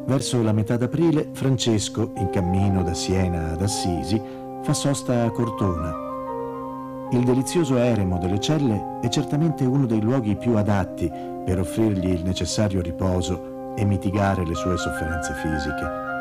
Verso la metà d'aprile, Francesco, in cammino da Siena ad Assisi, fa sosta a Cortona. Il delizioso eremo delle celle è certamente uno dei luoghi più adatti per offrirgli il necessario riposo e mitigare le sue sofferenze fisiche.